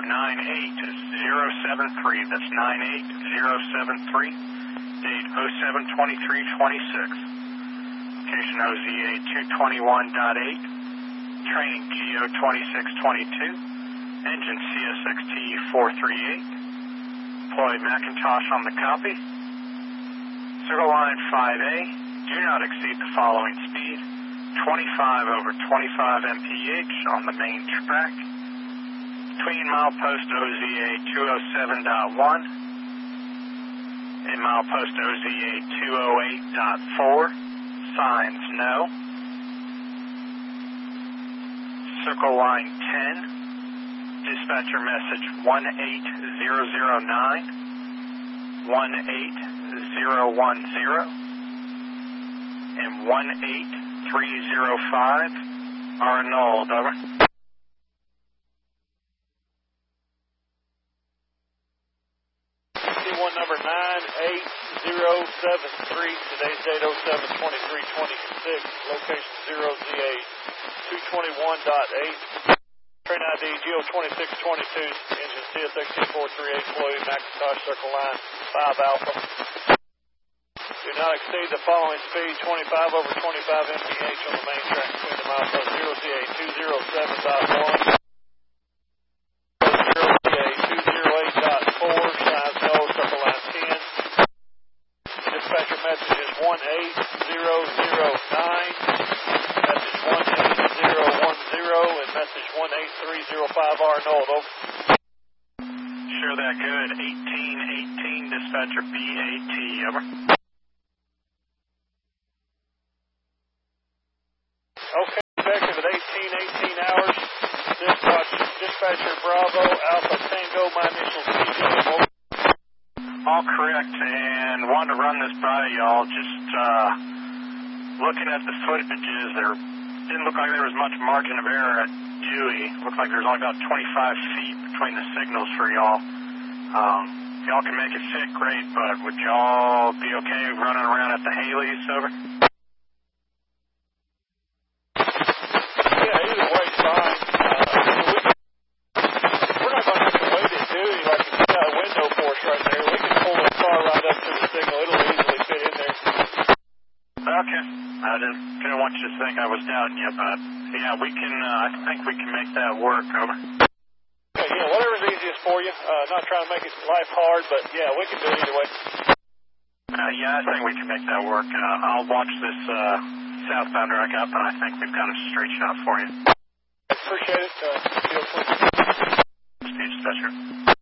98073. That's 98073. Date 07-23-26. Location OZA 221.8. Training GO 2622. Engine CSXT 438. Deploy Macintosh on the copy. Circle line 5A. Do not exceed the following speed. 25/25 mph on the main track. Between milepost OZA 207.1 and milepost OZA 208.4. Signs no. Circle line 10. Dispatcher message 18009. 18010 and 18305 are annulled. Over. One number 98073. Today's date 07-23-26. Location 0ZA 221.8. Train ID GO 2622. Engine CSXT 438. Employee Macintosh Circle Line 5 Alpha. Do not exceed the following speed. 25/25 mph on the main track between the milepost 0ZA 207.1. 0ZA 208.4. Signs no. Circle line 10. Dispatcher message is 18009. Message 18010 and message 18305 are annulled. Over. Sure that good. 1818. Dispatcher BAT. Over. Okay, effective at 18 hours. Dispatcher Bravo, Alpha Tango, my initials TJ. All correct, and wanted to run this by y'all. Just looking at the footages, there didn't look like there was much margin of error at Dewey. Looked like there's only about 25 feet between the signals for y'all. Y'all can make it fit, great, but would y'all be okay running around at the Haleys? Over. Yeah, either way's fine. We're not going to have to wait at Dewey like if you got a window for us right there. We can pull the car right up to the signal. It'll easily fit in there. Okay. I didn't want you to think I was doubting you, but yeah, we can. I think we can make that work. Over. Okay, yeah, whatever's easiest for you. Not trying to make it life hard, but yeah, we can do it either way. Yeah, I think we can make that work. I'll watch this southbound rack up, and I think we've got a straight shot for you. Appreciate it. Speed dispatcher.